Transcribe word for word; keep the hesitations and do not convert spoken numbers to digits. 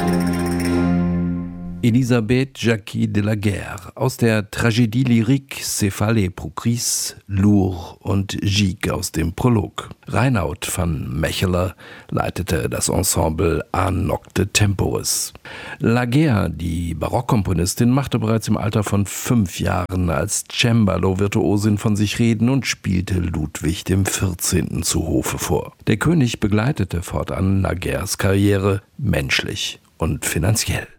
Elisabeth Jacqui de la Guerre aus der Tragédie lyrique Céphalée pour Chris, Lourd und Gigue aus dem Prolog. Reinoud van Mechelen leitete das Ensemble A Nocte Temporis. La Guerre, die Barockkomponistin, machte bereits im Alter von fünf Jahren als Cembalo-Virtuosin von sich reden und spielte Ludwig dem vierzehnten zu Hofe vor. Der König begleitete fortan La Guerres Karriere menschlich und finanziell.